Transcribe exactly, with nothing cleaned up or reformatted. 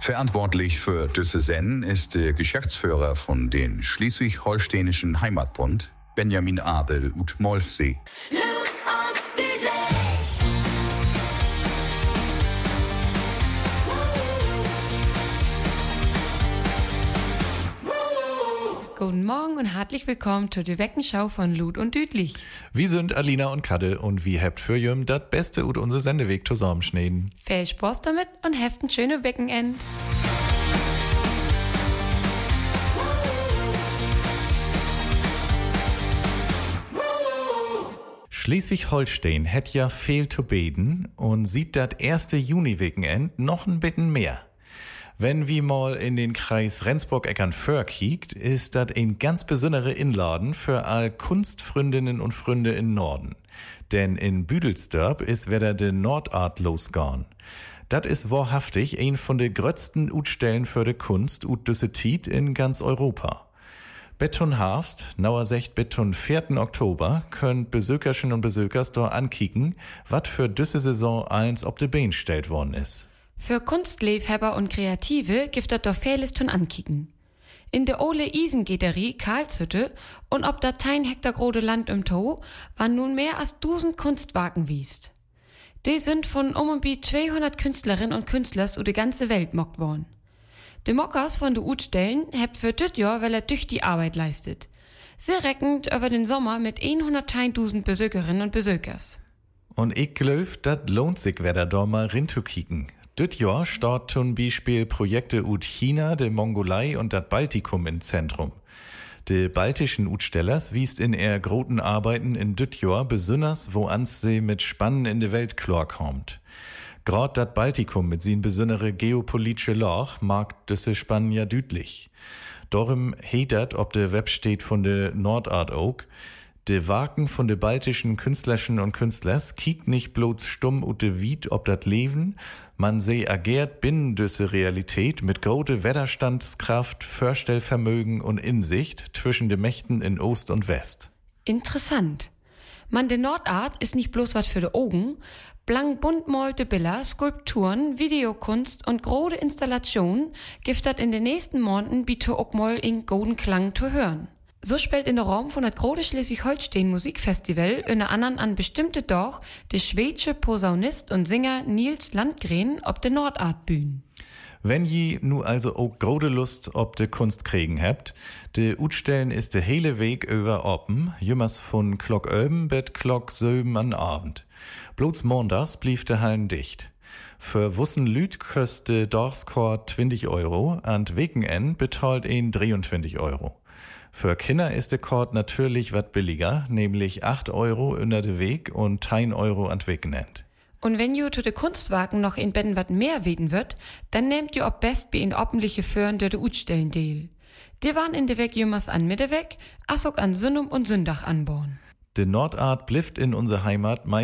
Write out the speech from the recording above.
Verantwortlich für Düsseldorf ist der Geschäftsführer von den Schleswig-Holsteinischen Heimatbund, Benjamin Adel ut Molfsee. Guten Morgen und herzlich willkommen zur Weckenschau von Lud und Düdlich. Wir sind Alina und Kadde und wie habt für jüm das Beste ut unser Sendeweg zusammenschneiden. Viel Spaß damit und habt ein schönes Wochenende. Schleswig-Holstein hätt ja viel zu beten und sieht das erste Juni-Wochenend noch ein bisschen mehr. Wenn wir mal in den Kreis Rendsburg-Eckernförde kiekt, ist das ein ganz besondere Inladen für all Kunstfreundinnen und Freunde in Norden. Denn in Büdelsdorp ist wieder de Nordart losgegangen. Das ist wahrhaftig ein von de grötzten Utstellen für de Kunst ut düsse Tiet in ganz Europa. Beton Harfst, nauer secht beton vierten Oktober, könnt Besökerchen und Besökers dort ankicken, wat für düsse Saison eins ob de Bein stellt worden ist. Für Kunstliebhaber und Kreative gibt das doch vieles zum Ankicken. In der Ole Isengederie Karlshütte und ob da tein Hektar grode Land im To, waren nun mehr als tausend Kunstwagen wiest. Die sind von um und bi zweihundert Künstlerinnen und Künstlers u de ganze Welt mockt worden. De Mockers von de Utstellen heb für düt Jahr, weil er die Arbeit leistet. Sie reckend über den Sommer mit hunderttausend Besökerinnen und Besökers. Und ich glaub, dat lohnt sich, wer da doch mal rinzukicken. Düt Jahr steht zum Beispiel Projekte ut China, de Mongolei und dat Baltikum im Zentrum. De baltischen Utstellers wiest in er groten Arbeiten in düt Jahr besonders, wo ans sie mit Spannen in de Welt klarkommt. Grad dat Baltikum mit sin besondere geopolitische Loch mag düsse Spannen ja düdlich. Darum hetet ob de Web steht von de Nordart ook, de Waken von de baltischen Künstlerchen und Künstlers kiekt nicht bloß stumm ut de Wied ob dat Leben, man seh agiert binnen düsse Realität mit grote Widerstandskraft, Vorstellvermögen und Insicht zwischen de Mächten in Ost und West. Interessant. Man, de Nordart ist nicht bloß wat für de Augen, blank bunt malte Bilder, Skulpturen, Videokunst und grode Installationen gibt dat in den nächsten Monaten bitte auch mal in golden Klang zu hören. So spielt in der Raum von das Grode Schleswig-Holstein Musikfestival unter anderem an bestimmte Doch der schwedische Posaunist und Singer Nils Landgren ob de Nordart bühnen. Wenn je nu also auch grode Lust ob de Kunst kriegen habt, de Utstellen ist de hele Weg über open, jümmers von Glock öben bet Glock söben an Abend. Bloß montags blieb de Hallen dicht. Für wussen Lüd köste Dorfskort zwanzig Euro, an Wochenend betalt ihn dreiundzwanzig Euro. Für Kinder ist der Kord natürlich wat billiger, nämlich acht Euro unter de Weg und ein Euro an Wochenend. Und wenn ju zu de Kunstwagen noch in Betten wat mehr weden wird, dann nehmt ju ob best bi in ordentliche Föhren der de Utstellen deal. Die waren in de Weg jümmers an Mitteweg, as auch an Sünnum und Sündach anbauen. De Nordart blifft in unser Heimat